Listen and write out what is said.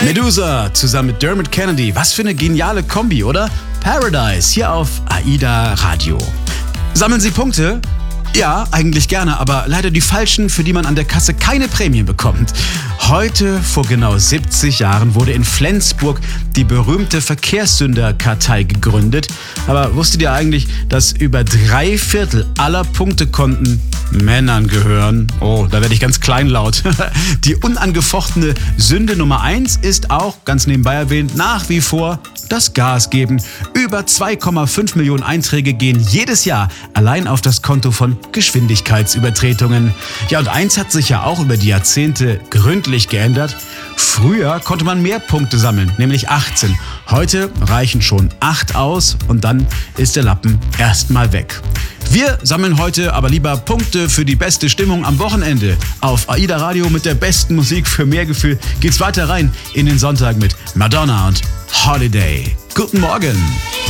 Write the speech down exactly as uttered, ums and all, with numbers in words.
Medusa zusammen mit Dermot Kennedy. Was für eine geniale Kombi, oder? Paradise hier auf AIDA Radio. Sammeln Sie Punkte? Ja, eigentlich gerne, aber leider die falschen, für die man an der Kasse keine Prämien bekommt. Heute, vor genau siebzig Jahren, wurde in Flensburg die berühmte Verkehrssünderkartei gegründet. Aber wusstet ihr eigentlich, dass über drei Viertel aller Punktekonten Männern gehören? Oh, da werde ich ganz kleinlaut. Die unangefochtene Sünde Nummer eins ist auch, ganz nebenbei erwähnt, nach wie vor das Gas geben. Über zwei Komma fünf Millionen Einträge gehen jedes Jahr allein auf das Konto von Geschwindigkeitsübertretungen. Ja, und eins hat sich ja auch über die Jahrzehnte gründlich geändert. Früher konnte man mehr Punkte sammeln, nämlich achtzehn. Heute reichen schon acht aus und dann ist der Lappen erstmal weg. Wir sammeln heute aber lieber Punkte für die beste Stimmung am Wochenende. Auf AIDA Radio mit der besten Musik für mehr Gefühl geht's weiter rein in den Sonntag mit Madonna und Holiday. Guten Morgen!